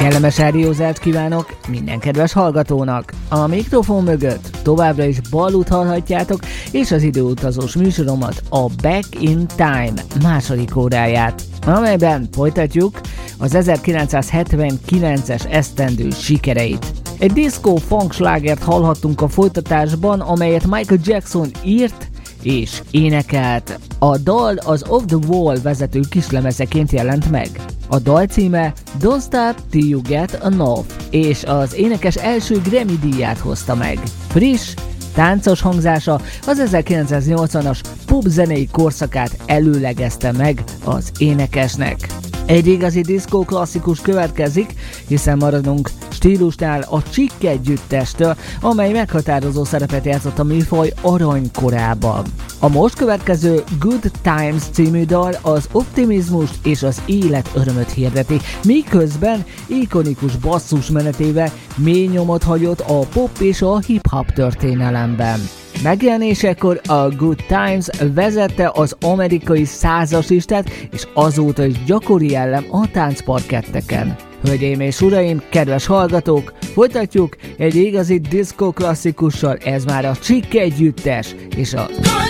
Kellemes rádiózást kívánok minden kedves hallgatónak! A mikrofon mögött továbbra is Balút hallhatjátok, és az időutazós műsoromat, a Back in Time második óráját, amelyben folytatjuk az 1979-es esztendő sikereit. Egy disco-funk slágert hallhattunk a folytatásban, amelyet Michael Jackson írt és énekelt. A dal az Off the Wall vezető kislemezeként jelent meg. A dal címe Don't Stop Till You Get Enough, és az énekes első Grammy díját hozta meg. Friss, táncos hangzása az 1980-as popzenei korszakát előlegezte meg az énekesnek. Egy igazi diszkó klasszikus következik, hiszen maradunk stílusnál a Chic együttestől, amely meghatározó szerepet játszott a műfaj aranykorában. A most következő Good Times című dal az optimizmust és az élet örömöt hirdeti, miközben ikonikus basszusmenetével mély nyomot hagyott a pop és a hip-hop történelemben. Megjelenésekor a Good Times vezette az amerikai 100-as listát, és azóta is gyakori jellem a táncparketteken. Hölgyeim és uraim, kedves hallgatók, folytatjuk egy igazi diszkó klasszikussal, ez már a Chic együttes és a